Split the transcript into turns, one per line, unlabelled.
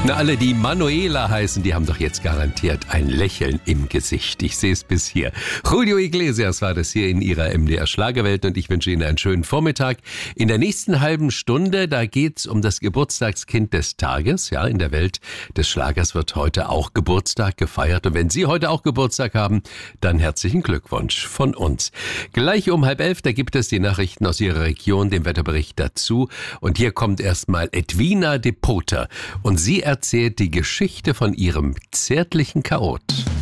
Na, alle, die Manuela heißen, die haben doch jetzt garantiert ein Lächeln im Gesicht. Ich sehe es bis hier. Julio Iglesias war das hier in ihrer MDR Schlagerwelt und ich wünsche Ihnen einen schönen Vormittag. In der nächsten halben Stunde, da geht's um das Geburtstagskind des Tages. Ja, in der Welt des Schlagers wird heute auch Geburtstag gefeiert. Und wenn Sie heute auch Geburtstag haben, dann herzlichen Glückwunsch von uns. Gleich um 10:30, da gibt es die Nachrichten aus Ihrer Region, den Wetterbericht dazu. Und hier kommt erstmal Edwina de Poter und sie erzählt die Geschichte von ihrem zärtlichen Chaot.